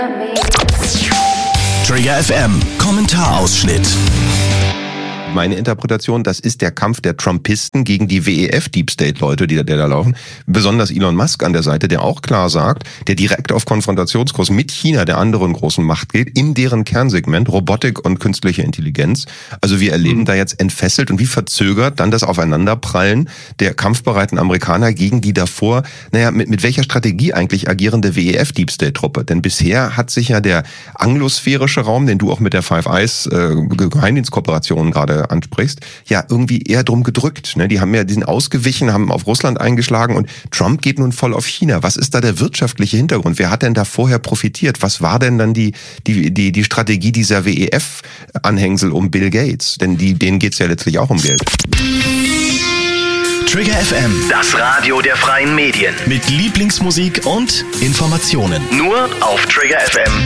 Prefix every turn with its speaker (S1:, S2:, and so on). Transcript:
S1: Trigger FM, Kommentarausschnitt.
S2: Meine Interpretation, das ist der Kampf der Trumpisten gegen die WEF-Deep-State-Leute, die da laufen. Besonders Elon Musk an der Seite, der auch klar sagt, der direkt auf Konfrontationskurs mit China, der anderen großen Macht geht, in deren Kernsegment, Robotik und künstliche Intelligenz. Also wir erleben da jetzt entfesselt und wie verzögert dann das Aufeinanderprallen der kampfbereiten Amerikaner gegen die davor, mit welcher Strategie eigentlich agierende WEF-Deep-State-Truppe. Denn bisher hat sich ja der anglosphärische Raum, den du auch mit der Five Eyes Geheimdienstkooperation gerade ansprichst, ja irgendwie eher drum gedrückt. Ne? Die sind ausgewichen, haben auf Russland eingeschlagen und Trump geht nun voll auf China. Was ist da der wirtschaftliche Hintergrund? Wer hat denn da vorher profitiert? Was war denn dann die Strategie dieser WEF-Anhängsel um Bill Gates? Denn denen geht's ja letztlich auch um Geld.
S1: Trigger FM,
S3: Das Radio der freien Medien.
S1: mit Lieblingsmusik und Informationen.
S3: Nur auf Trigger FM.